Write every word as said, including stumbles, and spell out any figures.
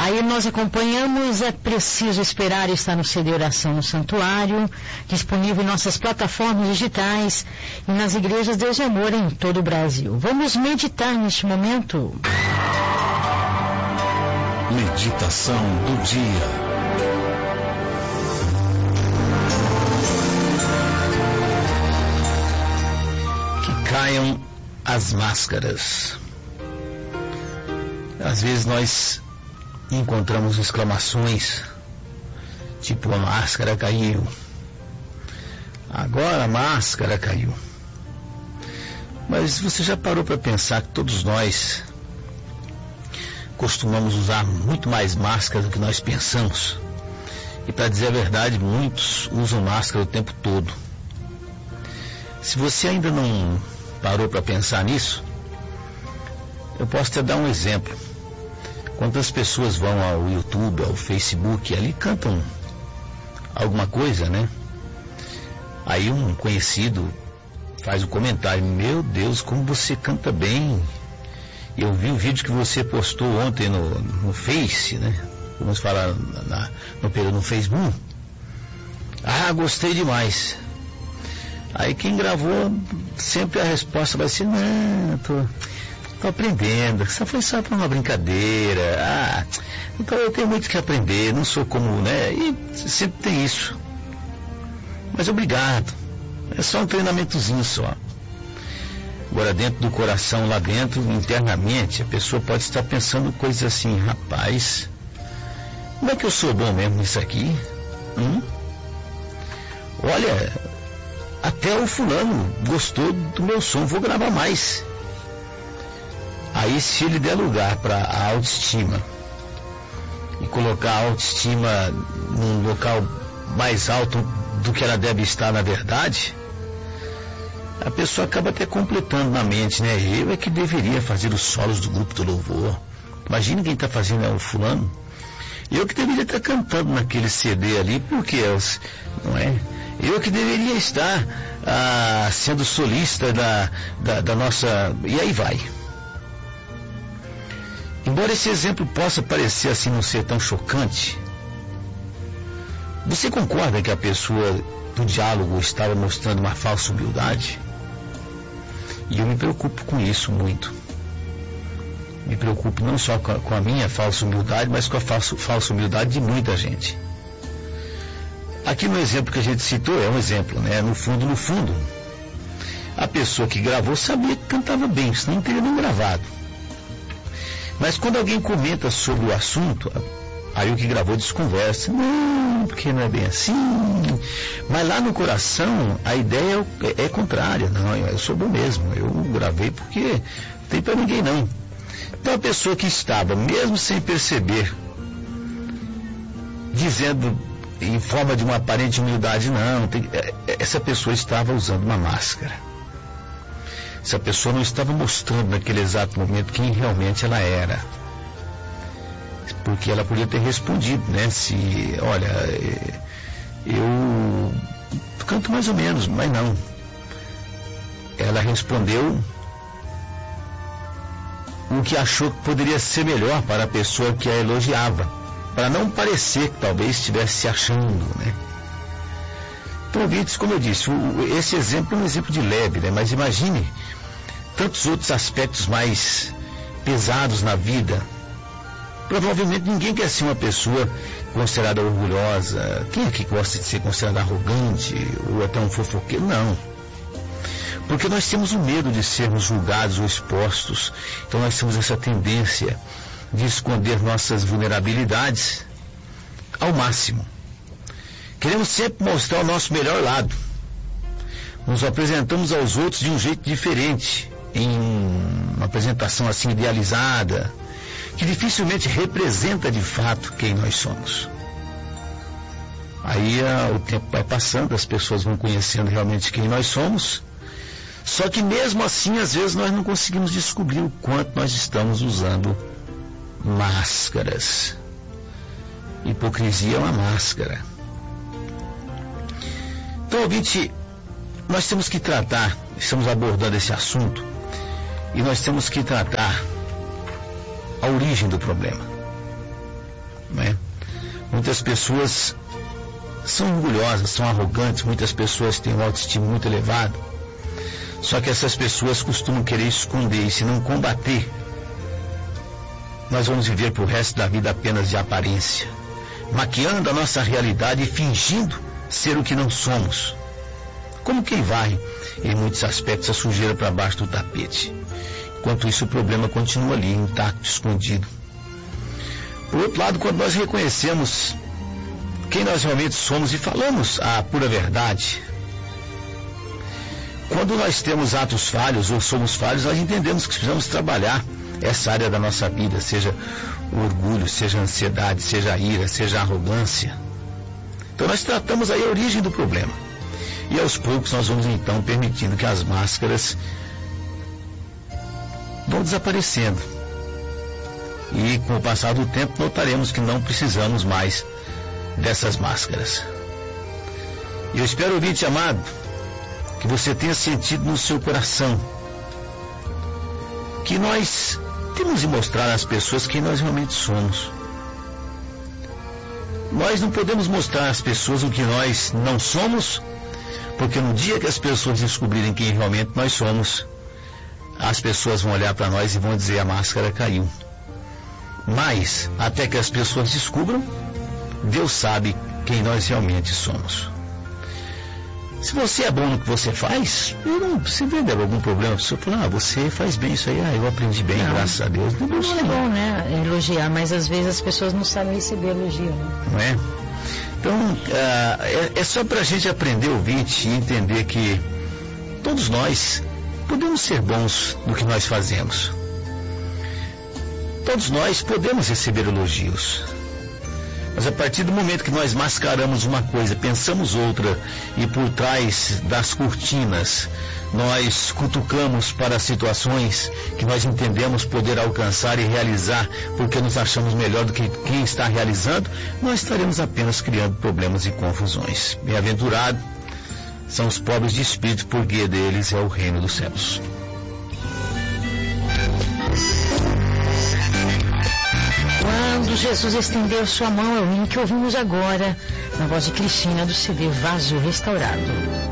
Aí nós acompanhamos, é preciso esperar, está no C D Oração no Santuário, disponível em nossas plataformas digitais e nas igrejas Deus e Amor em todo o Brasil. Vamos meditar neste momento. Meditação do dia. Que caiam as máscaras. Às vezes nós encontramos exclamações tipo: a máscara caiu, agora a máscara caiu. Mas você já parou para pensar que todos nós costumamos usar muito mais máscara do que nós pensamos? E para dizer a verdade, muitos usam máscara o tempo todo. Se você ainda não parou para pensar nisso, eu posso te dar um exemplo. Quantas pessoas vão ao YouTube, ao Facebook, ali cantam alguma coisa, né? Aí um conhecido faz um comentário: meu Deus, como você canta bem. Eu vi o vídeo que você postou ontem no, no Face, né? Vamos falar na, no, no Facebook. Ah, gostei demais. Aí quem gravou, sempre a resposta vai ser: não, tô... Estou aprendendo, isso foi só para uma brincadeira. Ah, então eu tenho muito que aprender, não sou como, né? E sempre tem isso. Mas obrigado. É só um treinamentozinho só. Agora, dentro do coração, lá dentro, internamente, a pessoa pode estar pensando coisas assim: rapaz, como é que eu sou bom mesmo nisso aqui? Hum? Olha, até o fulano gostou do meu som, vou gravar mais. Aí, se ele der lugar para a autoestima e colocar a autoestima num local mais alto do que ela deve estar na verdade, a pessoa acaba até completando na mente, né? Eu é que deveria fazer os solos do grupo do louvor. Imagina quem está fazendo, é o fulano. Eu que deveria estar cantando naquele C D ali, porque não é? Eu que deveria estar ah, sendo solista da, da, da nossa... E aí vai. Embora esse exemplo possa parecer assim não ser tão chocante, você concorda que a pessoa do diálogo estava mostrando uma falsa humildade? E eu me preocupo com isso muito. Me preocupo não só com a, com a minha falsa humildade, mas com a falsa, falsa humildade de muita gente. Aqui no exemplo que a gente citou, é um exemplo, né? No fundo, no fundo, a pessoa que gravou sabia que cantava bem, senão não teria nem gravado. Mas quando alguém comenta sobre o assunto, aí o que gravou desconversa. Não, porque não é bem assim. Mas lá no coração, a ideia é, é contrária. Não, eu sou bom mesmo. Eu gravei porque não tem para ninguém não. Então a pessoa que estava, mesmo sem perceber, dizendo em forma de uma aparente humildade, não, tem, essa pessoa estava usando uma máscara. Essa pessoa não estava mostrando naquele exato momento quem realmente ela era. Porque ela podia ter respondido, né? Se, olha, eu canto mais ou menos, mas não. Ela respondeu o que achou que poderia ser melhor para a pessoa que a elogiava, para não parecer que talvez estivesse se achando, né? Então, ouvintes, como eu disse, o, esse exemplo é um exemplo de leve, né? Mas imagine tantos outros aspectos mais pesados na vida. Provavelmente ninguém quer ser uma pessoa considerada orgulhosa. Quem é que gosta de ser considerado arrogante ou até um fofoqueiro? Não. Porque nós temos o medo de sermos julgados ou expostos. Então nós temos essa tendência de esconder nossas vulnerabilidades ao máximo. Queremos sempre mostrar o nosso melhor lado. Nos apresentamos aos outros de um jeito diferente, em uma apresentação assim idealizada, que dificilmente representa de fato quem nós somos. Aí ah, o tempo vai passando, as pessoas vão conhecendo realmente quem nós somos, só que mesmo assim às vezes nós não conseguimos descobrir o quanto nós estamos usando máscaras. Hipocrisia é uma máscara. Então, ouvinte, nós temos que tratar, estamos abordando esse assunto, e nós temos que tratar a origem do problema. Muitas pessoas são orgulhosas, são arrogantes, muitas pessoas têm uma autoestima muito elevada. Só que essas pessoas costumam querer esconder, e se não combater, nós vamos viver pro resto da vida apenas de aparência, maquiando a nossa realidade e fingindo ser o que não somos. Como quem varre, em muitos aspectos, a sujeira para baixo do tapete. Enquanto isso, o problema continua ali, intacto, escondido. Por outro lado, quando nós reconhecemos quem nós realmente somos e falamos a pura verdade, quando nós temos atos falhos ou somos falhos, nós entendemos que precisamos trabalhar essa área da nossa vida, seja o orgulho, seja a ansiedade, seja a ira, seja a arrogância. Então nós tratamos aí a origem do problema. E aos poucos nós vamos então permitindo que as máscaras vão desaparecendo. E com o passar do tempo notaremos que não precisamos mais dessas máscaras. E eu espero, ouvinte amado, que você tenha sentido no seu coração que nós temos de mostrar às pessoas quem nós realmente somos. Nós não podemos mostrar às pessoas o que nós não somos, porque no dia que as pessoas descobrirem quem realmente nós somos, as pessoas vão olhar para nós e vão dizer: a máscara caiu. Mas, até que as pessoas descubram, Deus sabe quem nós realmente somos. Se você é bom no que você faz, eu não, se vê algum problema, a pessoa fala: ah, você faz bem isso aí, ah, eu aprendi bem, não, graças a Deus. Não, não é bom, né, elogiar, mas às vezes as pessoas não sabem receber elogio, né? Não é? Então, ah, é, é só para a gente aprender, ouvinte, e entender que todos nós podemos ser bons no que nós fazemos. Todos nós podemos receber elogios. Mas a partir do momento que nós mascaramos uma coisa, pensamos outra, e por trás das cortinas nós cutucamos para situações que nós entendemos poder alcançar e realizar porque nos achamos melhor do que quem está realizando, nós estaremos apenas criando problemas e confusões. Bem-aventurado são os pobres de espírito, porque guia deles é o reino dos céus. Quando Jesus estendeu sua mão, é o hino que ouvimos agora, na voz de Cristina, do C D Vaso Restaurado.